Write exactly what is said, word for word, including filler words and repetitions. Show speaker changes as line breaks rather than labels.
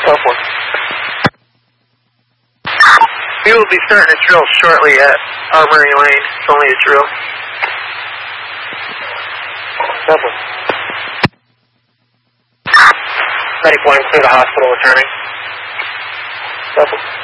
Tough one. We will be starting a drill shortly at Armory Lane. It's only a drill. Tough one. Medic one, clear the hospital returning. Tough one.